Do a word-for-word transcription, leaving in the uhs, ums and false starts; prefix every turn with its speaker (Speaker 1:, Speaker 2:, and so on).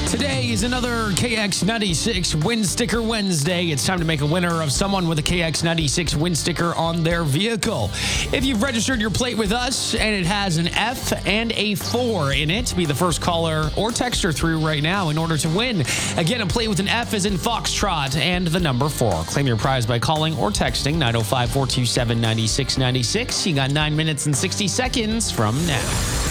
Speaker 1: Today is another K X ninety-six Win Sticker Wednesday. It's time to make a winner of someone with a K X ninety-six Win Sticker on their vehicle. If you've registered your plate with us and it has an F and a four in it, be the first caller or texter through right now in order to win. Again, a plate with an F is in Foxtrot and the number four. Claim your prize by calling or texting nine oh five, four two seven, nine six nine six. You got nine minutes and sixty seconds from now.